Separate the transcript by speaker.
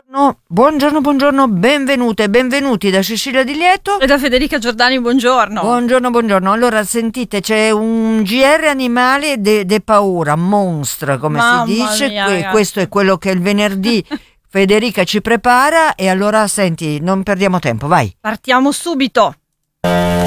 Speaker 1: No, buongiorno, benvenute e benvenuti da Cecilia Di Lieto
Speaker 2: e da Federica Giordani, buongiorno.
Speaker 1: Buongiorno. Allora, sentite, c'è un GR animale de paura, monstra, come
Speaker 2: Mamma
Speaker 1: si dice.
Speaker 2: mia,
Speaker 1: questo è quello che il venerdì Federica ci prepara, e allora senti, non perdiamo tempo, vai.
Speaker 2: Partiamo subito.